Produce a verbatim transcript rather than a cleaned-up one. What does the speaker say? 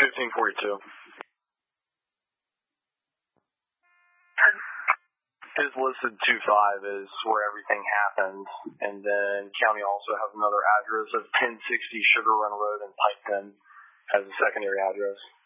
fifteen forty-two. His listed two five is where everything happened, and then county also has another address of ten sixty Sugar Run Road in Piketon as a secondary address.